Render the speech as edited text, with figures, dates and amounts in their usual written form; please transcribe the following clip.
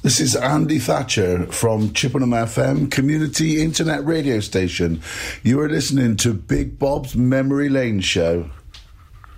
This is Andy Thatcher from Chippenham FM, community internet radio station. You are listening to Big Bob's Memory Lane Show.